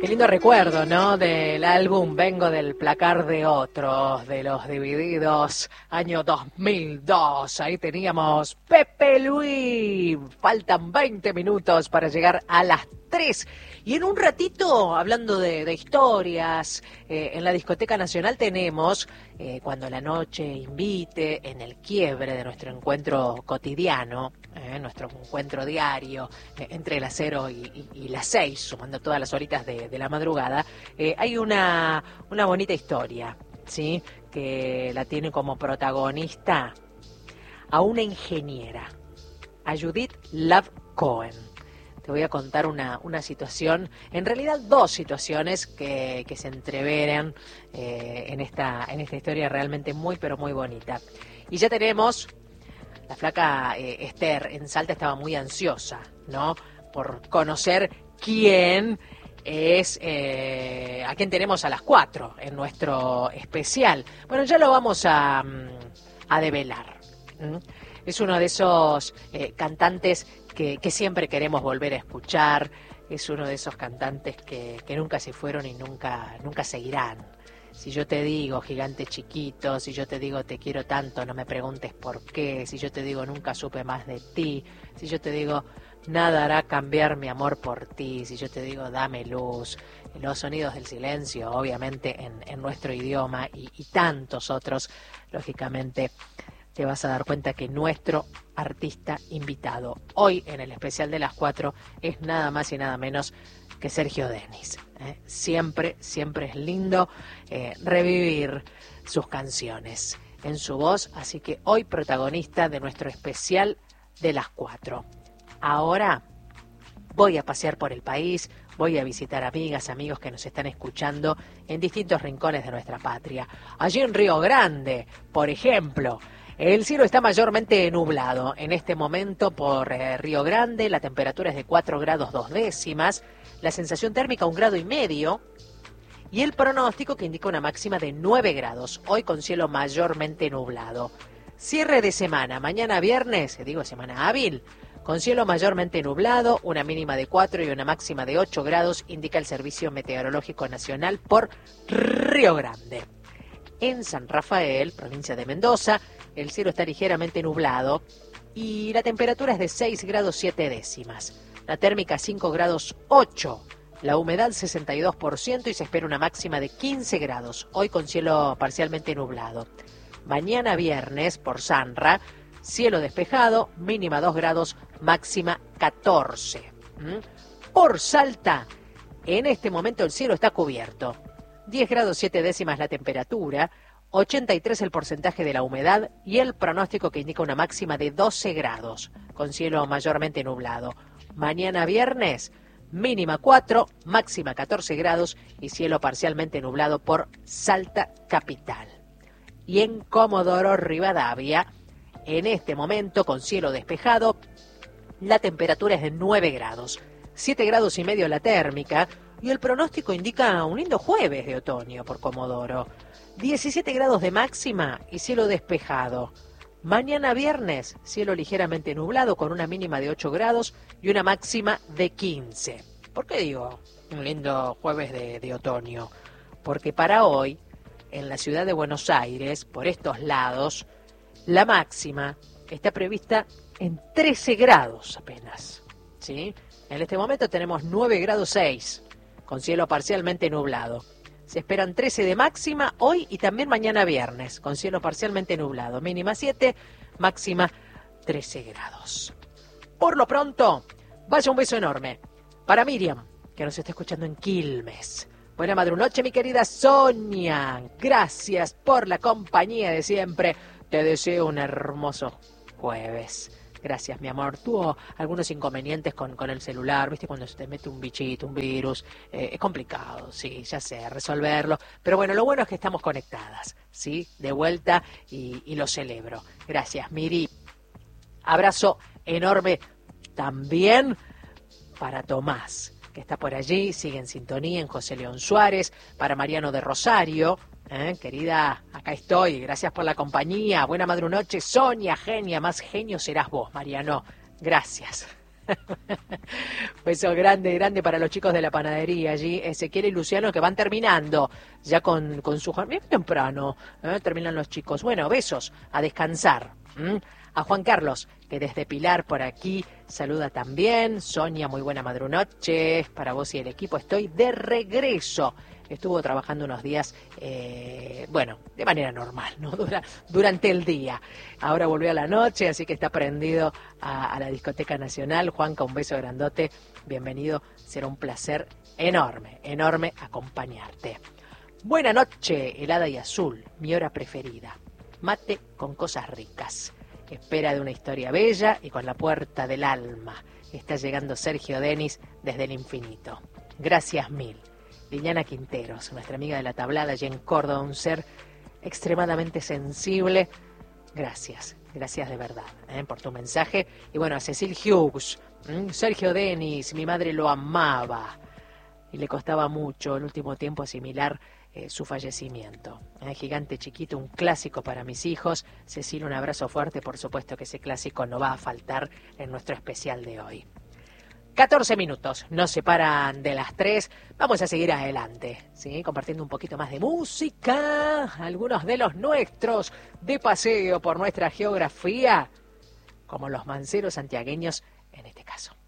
Qué lindo recuerdo, ¿no? Del álbum Vengo del placar de otros, de los Divididos, año 2002. Ahí teníamos Pepe Luis. Faltan 20 minutos para llegar a las 3. Y en un ratito, hablando de historias, en la Discoteca Nacional tenemos Cuando la noche invite, en el quiebre de nuestro encuentro cotidiano, nuestro encuentro diario, entre las 0 y las 6, sumando todas las horitas de la madrugada, hay una bonita historia, ¿sí? Que la tiene como protagonista a una ingeniera, a Judith Love Cohen. Te voy a contar una situación, en realidad dos situaciones que se entreveran en esta historia realmente muy, pero muy bonita. Y ya tenemos, la flaca Esther en Salta estaba muy ansiosa, ¿no? Por conocer quién es, a quién tenemos a las 4 en nuestro especial. Bueno, ya lo vamos a develar. Es uno de esos cantantes que siempre queremos volver a escuchar. Es uno de esos cantantes que nunca se fueron y nunca seguirán. Si yo te digo gigante chiquito, si yo te digo te quiero tanto, no me preguntes por qué, si yo te digo nunca supe más de ti, si yo te digo nada hará cambiar mi amor por ti, si yo te digo dame luz, los sonidos del silencio, obviamente en nuestro idioma y tantos otros, lógicamente te vas a dar cuenta que nuestro artista invitado hoy en el especial de las 4 es nada más y nada menos que Sergio Denis. Siempre es lindo revivir sus canciones en su voz, así que hoy protagonista de nuestro especial de las 4. Ahora voy a pasear por el país, voy a visitar amigas, amigos que nos están escuchando en distintos rincones de nuestra patria. Allí en Río Grande, por ejemplo, el cielo está mayormente nublado. En este momento por Río Grande la temperatura es de 4 grados 2 décimas, la sensación térmica 1,5 grados y el pronóstico que indica una máxima de 9 grados, hoy con cielo mayormente nublado. Cierre de semana, mañana viernes, semana hábil, con cielo mayormente nublado, una mínima de 4 y una máxima de 8 grados, indica el Servicio Meteorológico Nacional por Río Grande. En San Rafael, provincia de Mendoza, el cielo está ligeramente nublado y la temperatura es de 6 grados 7 décimas. La térmica 5 grados 8, la humedad 62% y se espera una máxima de 15 grados, hoy con cielo parcialmente nublado. Mañana viernes por Sanra, cielo despejado, mínima 2 grados, máxima 14. Por Salta, en este momento el cielo está cubierto. 10 grados 7 décimas la temperatura, 83 el porcentaje de la humedad y el pronóstico que indica una máxima de 12 grados, con cielo mayormente nublado. Mañana viernes, mínima 4, máxima 14 grados y cielo parcialmente nublado por Salta capital. Y en Comodoro Rivadavia, en este momento con cielo despejado, la temperatura es de 9 grados, 7 grados y medio la térmica y el pronóstico indica un lindo jueves de otoño por Comodoro. 17 grados de máxima y cielo despejado. Mañana viernes, cielo ligeramente nublado con una mínima de 8 grados y una máxima de 15. ¿Por qué digo un lindo jueves de otoño? Porque para hoy, en la ciudad de Buenos Aires, por estos lados, la máxima está prevista en 13 grados apenas, ¿sí? En este momento tenemos 9 grados 6, con cielo parcialmente nublado. Se esperan 13 de máxima hoy y también mañana viernes, con cielo parcialmente nublado. Mínima 7, máxima 13 grados. Por lo pronto, vaya un beso enorme para Miriam, que nos está escuchando en Quilmes. Buena madrunoche, mi querida Sonia. Gracias por la compañía de siempre. Te deseo un hermoso jueves. Gracias, mi amor. Tuvo algunos inconvenientes con el celular, ¿viste? Cuando se te mete un bichito, un virus, es complicado, sí, ya sé, resolverlo. Pero bueno, lo bueno es que estamos conectadas, ¿sí? De vuelta y lo celebro. Gracias, Miri. Abrazo enorme también para Tomás, que está por allí, sigue en sintonía en José León Suárez, para Mariano de Rosario. Querida, acá estoy, gracias por la compañía, buena madrunoche, Sonia, genia, más genio serás vos, Mariano, gracias. Beso grande, grande para los chicos de la panadería allí, Ezequiel y Luciano, que van terminando ya con su jornada. Bien temprano, terminan los chicos. Bueno, besos, a descansar. A Juan Carlos, que desde Pilar por aquí saluda también. Sonia, muy buena madrunoche. Para vos y el equipo, estoy de regreso. Estuvo trabajando unos días, de manera normal, ¿no? Durante el día. Ahora volvió a la noche, así que está prendido a la Discoteca Nacional. Juanca, un beso grandote. Bienvenido. Será un placer enorme, enorme acompañarte. Buena noche, helada y azul, mi hora preferida. Mate con cosas ricas. Espera de una historia bella y con la puerta del alma. Está llegando Sergio Denis desde el infinito. Gracias mil. Liliana Quinteros, nuestra amiga de la tablada allí en Córdoba, un ser extremadamente sensible. Gracias, gracias de verdad por tu mensaje. Y bueno, a Cecil Hughes, Sergio Denis, mi madre lo amaba y le costaba mucho el último tiempo asimilar su fallecimiento. Gigante chiquito, un clásico para mis hijos. Cecil, un abrazo fuerte, por supuesto que ese clásico no va a faltar en nuestro especial de hoy. 14 minutos nos separan de las 3. Vamos a seguir adelante, ¿sí? Compartiendo un poquito más de música. Algunos de los nuestros de paseo por nuestra geografía, como los manceros santiagueños en este caso.